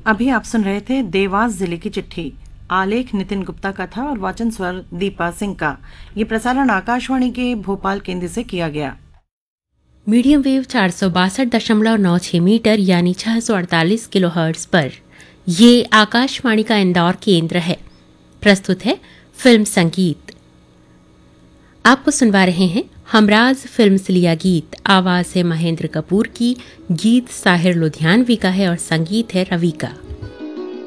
अभी आप सुन रहे थे देवास जिले की चिट्ठी। आलेख नितिन गुप्ता का था और वाचन स्वर दीपा सिंह का। ये प्रसारण आकाशवाणी के भोपाल केंद्र से किया गया। मीडियम वेव 462.96 मीटर यानी 648 किलोहर्ट्ज पर ये आकाशवाणी का इंदौर केंद्र है। प्रस्तुत है फिल्म संगीत। आपको सुनवा रहे हैं हमराज फिल्म से लिया गीत। आवाज है महेंद्र कपूर की, गीत साहिर लुधियानवी का है और संगीत है रवि का।